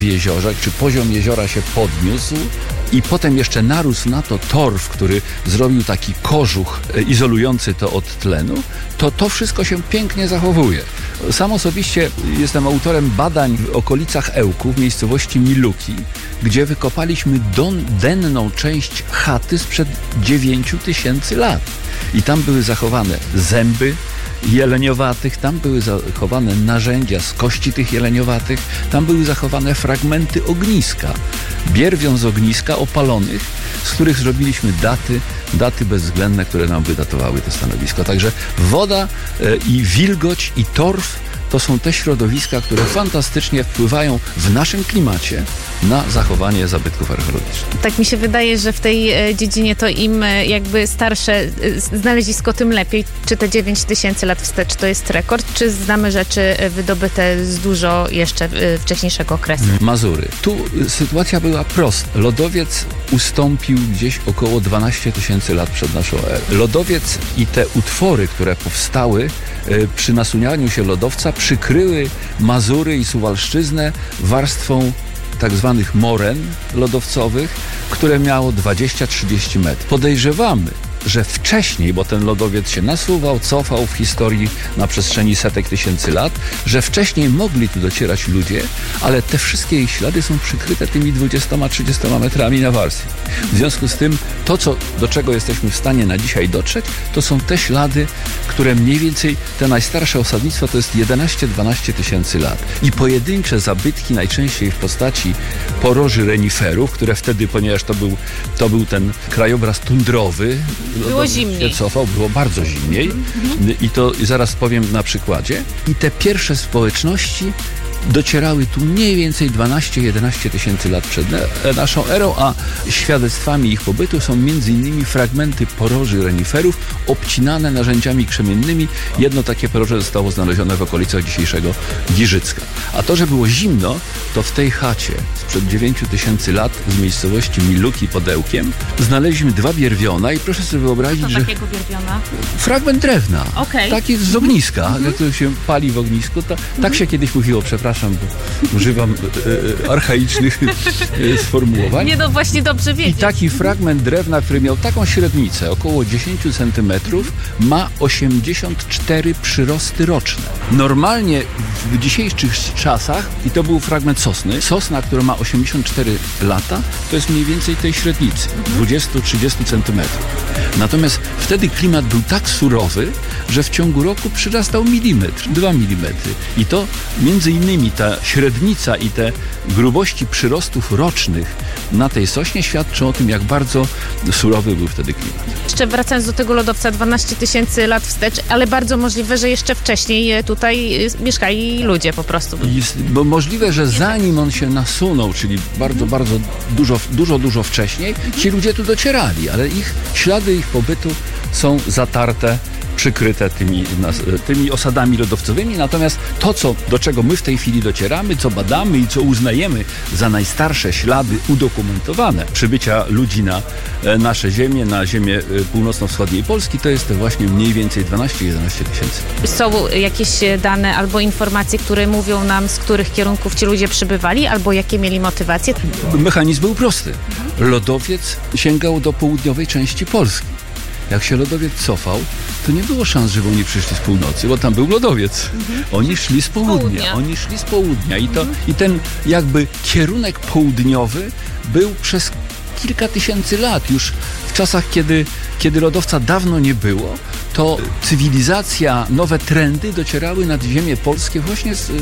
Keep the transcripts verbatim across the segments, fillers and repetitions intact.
w jeziorze, czy poziom jeziora się podniósł i potem jeszcze narósł na to torf, który zrobił taki kożuch izolujący to od tlenu, to to wszystko się pięknie zachowuje. Sam osobiście jestem autorem badań w okolicach Ełku, w miejscowości Miluki, gdzie wykopaliśmy don, denną część chaty sprzed dziewięciu tysięcy lat. I tam były zachowane zęby jeleniowatych, tam były zachowane narzędzia z kości tych jeleniowatych, tam były zachowane fragmenty ogniska, bierwią z ogniska opalonych, z których zrobiliśmy daty, daty bezwzględne, które nam wydatowały to stanowisko. Także woda e, i wilgoć i torf to są te środowiska, które fantastycznie wpływają w naszym klimacie na zachowanie zabytków archeologicznych. Tak mi się wydaje, że w tej dziedzinie to im jakby starsze znalezisko, tym lepiej. Czy te dziewięć tysięcy lat wstecz to jest rekord, czy znamy rzeczy wydobyte z dużo jeszcze wcześniejszego okresu? Mazury. Tu sytuacja była prosta. Lodowiec ustąpił gdzieś około dwanaście tysięcy lat przed naszą erą. Lodowiec i te utwory, które powstały przy nasunianiu się lodowca, przykryły Mazury i Suwalszczyznę warstwą tak zwanych moren lodowcowych, które miało dwadzieścia trzydzieści metrów. Podejrzewamy, że wcześniej, bo ten lodowiec się nasuwał, cofał w historii na przestrzeni setek tysięcy lat, że wcześniej mogli tu docierać ludzie, ale te wszystkie ich ślady są przykryte tymi dwudziestoma trzydziestoma metrami na warstwie. W związku z tym to, co, do czego jesteśmy w stanie na dzisiaj dotrzeć, to są te ślady, które mniej więcej, te najstarsze osadnictwo to jest jedenaście dwanaście tysięcy lat. I pojedyncze zabytki, najczęściej w postaci poroży reniferów, które wtedy, ponieważ to był, to był ten krajobraz tundrowy, było zimniej. Się cofał, było bardzo zimniej. Mm-hmm. I to zaraz powiem na przykładzie. I te pierwsze społeczności docierały tu mniej więcej dwanaście jedenaście tysięcy lat przed naszą erą, a świadectwami ich pobytu są między innymi fragmenty poroży reniferów obcinane narzędziami krzemiennymi. Jedno takie poroże zostało znalezione w okolicach dzisiejszego Giżycka. A to, że było zimno, to w tej chacie sprzed dziewięciu tysięcy lat z miejscowości Miluki pod Ełkiem znaleźliśmy dwa bierwiona i proszę sobie wyobrazić, Co że... takiego bierwiona? Fragment drewna. Okay. Taki z ogniska, mhm. który się pali w ognisku. To, mhm. Tak się kiedyś mówiło, przepraszam, bo używam e, e, archaicznych e, sformułowań. Nie, no właśnie dobrze wiedzieć. I taki fragment drewna, który miał taką średnicę, około dziesięć centymetrów, ma osiemdziesiąt cztery przyrosty roczne. Normalnie w dzisiejszych czasach, i to był fragment sosny, sosna, która ma osiemdziesiąt cztery lata, to jest mniej więcej tej średnicy, dwadzieścia do trzydziestu centymetrów. Natomiast wtedy klimat był tak surowy, że w ciągu roku przyrastał milimetr, dwa milimetry. I to między innymi ta średnica i te grubości przyrostów rocznych na tej sośnie świadczą o tym, jak bardzo surowy był wtedy klimat. Jeszcze wracając do tego lodowca, dwanaście tysięcy lat wstecz, ale bardzo możliwe, że jeszcze wcześniej tutaj mieszkali ludzie po prostu. Jest, bo możliwe, że zanim on się nasunął, czyli bardzo, bardzo dużo, dużo, dużo wcześniej, ci ludzie tu docierali, ale ich ślady ich pobytu są zatarte, przykryte tymi, tymi osadami lodowcowymi. Natomiast to, co, do czego my w tej chwili docieramy, co badamy i co uznajemy za najstarsze ślady udokumentowane przybycia ludzi na nasze ziemię, na ziemię północno-wschodniej Polski, to jest to właśnie mniej więcej dwanaście jedenaście tysięcy. Są jakieś dane albo informacje, które mówią nam, z których kierunków ci ludzie przybywali, albo jakie mieli motywacje? Mechanizm był prosty. Lodowiec sięgał do południowej części Polski. Jak się lodowiec cofał, to nie było szans, żeby oni przyszli z północy, bo tam był lodowiec. Mhm. Oni szli z południa. z południa. Oni szli z południa. I, to, mhm. I ten jakby kierunek południowy był przez kilka tysięcy lat. Już w czasach, kiedy, kiedy lodowca dawno nie było, to cywilizacja, nowe trendy docierały nad ziemię polskie właśnie z,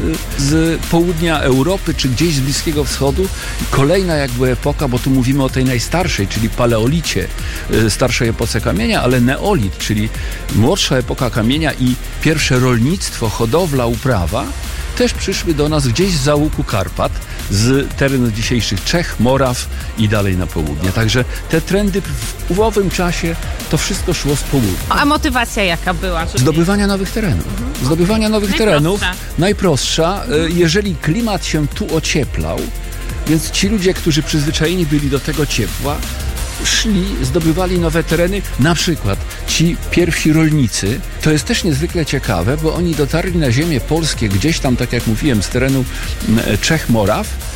z południa Europy, czy gdzieś z Bliskiego Wschodu. Kolejna jakby epoka, bo tu mówimy o tej najstarszej, czyli paleolicie, starszej epoce kamienia, ale neolit, czyli młodsza epoka kamienia i pierwsze rolnictwo, hodowla, uprawa, też przyszły do nas gdzieś z załuku Karpat, z terenów dzisiejszych Czech, Moraw i dalej na południe. Także te trendy w owym czasie to wszystko szło z południa. A motywacja jaka była? Żeby... Zdobywania nowych terenów. Mhm. Zdobywania nowych najprostsza. terenów. Najprostsza. Mhm. Jeżeli klimat się tu ocieplał, więc ci ludzie, którzy przyzwyczajeni byli do tego ciepła, szli, zdobywali nowe tereny, na przykład ci pierwsi rolnicy, to jest też niezwykle ciekawe, bo oni dotarli na ziemię polskie gdzieś tam, tak jak mówiłem, z terenu Czech, Moraw,